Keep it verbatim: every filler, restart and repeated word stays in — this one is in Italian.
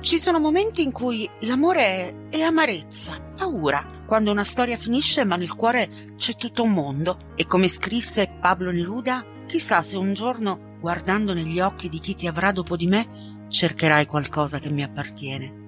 Ci sono momenti in cui l'amore è, è amarezza, paura, quando una storia finisce ma nel cuore c'è tutto un mondo. E come scrisse Pablo Neruda, chissà se un giorno, guardando negli occhi di chi ti avrà dopo di me, cercherai qualcosa che mi appartiene.